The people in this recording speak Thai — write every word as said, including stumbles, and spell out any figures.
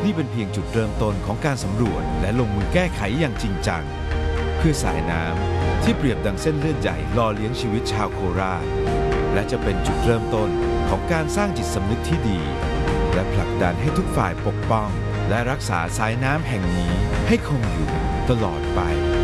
นี่เป็นเพียงจุดเริ่มต้นของการสำรวจและลงมือแก้ไขอย่างจริงจังเพื่อสายน้ำที่เปรียบดังเส้นเลือดใหญ่หล่อเลี้ยงชีวิตชาวโคราชและจะเป็นจุดเริ่มต้นของการสร้างจิตสำนึกที่ดีและผลักดันให้ทุกฝ่ายปกป้องและรักษาสายน้ำแห่งนี้ให้คงอยู่ตลอดไป